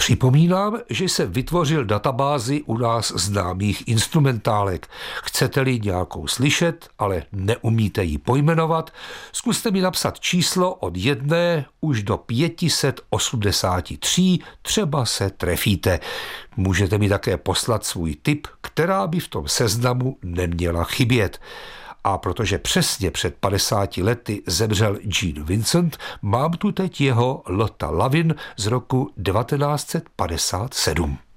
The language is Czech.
Připomínám, že jsem vytvořil databázi u nás známých instrumentálek. Chcete-li nějakou slyšet, ale neumíte ji pojmenovat, zkuste mi napsat číslo od 1 už do 583, třeba se trefíte. Můžete mi také poslat svůj tip, která by v tom seznamu neměla chybět. A protože přesně před 50 lety zemřel Gene Vincent, mám tu teď jeho Lotta Lavin z roku 1957.